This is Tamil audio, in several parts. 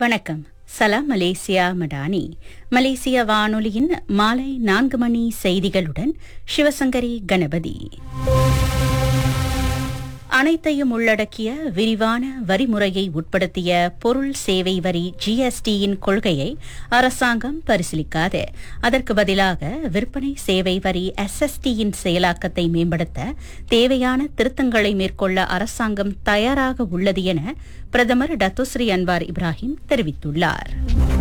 வணக்கம். சலாம் மலேசியா மடானி. மலேசிய வானொலியின் மாலை 4 மணி செய்திகளுடன் சிவசங்கரி கணபதி. அனைத்தையும் உள்ளடக்கிய விரிவான வரிமுறையை உட்படுத்திய பொருள் சேவை வரி ஜிஎஸ்டியின் கொள்கையை அரசாங்கம் பரிசீலிக்காது. அதற்கு பதிலாக விற்பனை சேவை வரி எஸ்எஸ்டியின் செயலாக்கத்தை மேம்படுத்த தேவையான திருத்தங்களை மேற்கொள்ள அரசாங்கம் தயாராக உள்ளது என பிரதமர் டத்தோஸ்ரீ அன்வார் இப்ராஹிம் தெரிவித்துள்ளார்.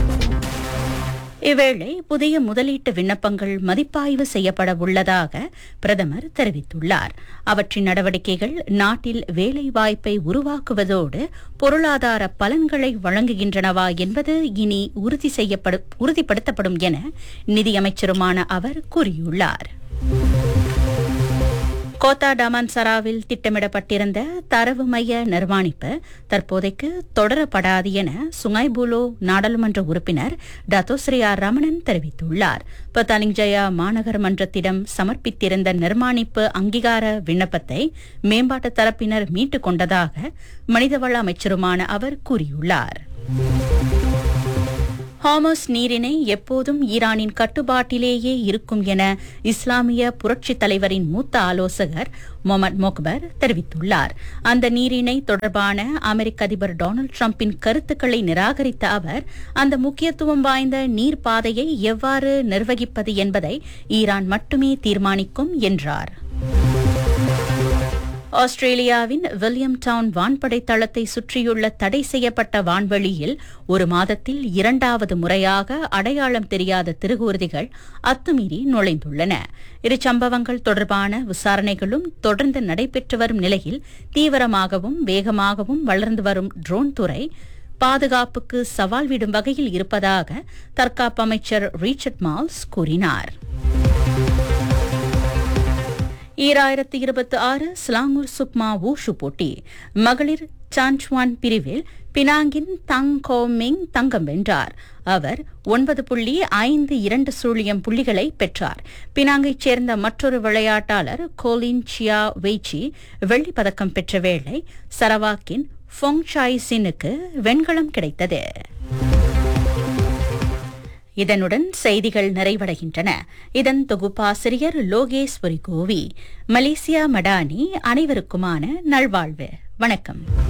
இவ்வேளை புதிய முதலீட்டு விண்ணப்பங்கள் மதிப்பாய்வு செய்யப்பட உள்ளதாக பிரதமர் தெரிவித்துள்ளார். அவற்றின் நடவடிக்கைகள் நாட்டில் வேலைவாய்ப்பை உருவாக்குவதோடு பொருளாதார பலன்களை வழங்குகின்றனவா என்பது இனி உறுதிப்படுத்தப்படும் என நிதியமைச்சருமான அவர் கூறியுள்ளார். கோத்தா டாமன்சராவில் திட்டமிடப்பட்டிருந்த தரவு மைய நிர்மாணிப்பு தற்போதைக்கு தொடரப்படாது என சுங்கைபுலோ நாடாளுமன்ற உறுப்பினர் டத்தோஸ்ரீ ஆர் ரமணன் தெரிவித்துள்ளார். பத்தாலிங்ஜயா மாநகர் மன்றத்திடம் சமர்ப்பித்திருந்த நிர்மாணிப்பு அங்கீகார விண்ணப்பத்தை மேம்பாட்டு தரப்பினர் மீட்டுக் கொண்டதாக மனிதவள அமைச்சருமான அவர் கூறியுள்ளார். ஹார்மஸ் நீரிணை எப்போதும் ஈரானின் கட்டுப்பாட்டிலேயே இருக்கும் என இஸ்லாமிய புரட்சித் தலைவரின் மூத்த ஆலோசகர் முகமது மொக்பர் தெரிவித்துள்ளார். அந்த நீரிணை தொடர்பான அமெரிக்க அதிபர் டொனால்டு டிரம்பின் கருத்துக்களை நிராகரித்த அவர், அந்த முக்கியத்துவம் வாய்ந்த நீர்ப்பாதையை எவ்வாறு நிர்வகிப்பது என்பதை ஈரான் மட்டுமே தீர்மானிக்கும் என்றார். ஆஸ்திரேலியாவின் வில்லியம் டவுன் வான்படை தளத்தை சுற்றியுள்ள தடை செய்யப்பட்ட வான்வெளியில் ஒரு மாதத்தில் 2வது முறையாக அடையாளம் தெரியாத திருகூர்திகள் அத்துமீறி நுழைந்துள்ளன. இரு சம்பவங்கள் தொடர்பான விசாரணைகளும் தொடர்ந்து நடைபெற்று வரும் நிலையில் தீவிரமாகவும் வேகமாகவும் வளர்ந்து வரும் ட்ரோன் துறை பாதுகாப்புக்கு சவால் விடும் வகையில் இருப்பதாக தற்காப்பு அமைச்சர் ரிச்சர்ட் மால்ஸ் கூறினார். 2026 ஸ்லாங்கூர் சுக்மா வூஷு போட்டி மகளிர் சான்சுவான் பிரிவில் பினாங்கின் தங் கோமிங் தங்கம் வென்றார். அவர் 9.52 புள்ளிகளை பெற்றார். பினாங்கைச் சேர்ந்த மற்றொரு விளையாட்டாளர் கோலின் சியா வெய்ச்சி வெள்ளிப் பதக்கம் பெற்ற வேளை சரவாக்கின் ஃபொங் சாய் சினுக்கு வெண்கலம் கிடைத்தது. இதனுடன் செய்திகள் நிறைவடைகின்றன. இதன் தொகுப்பாசிரியர் லோகேஸ்வரி கோவி. மலேசியா மடானி. அனைவருக்குமான நல்வாழ்வு. வணக்கம்.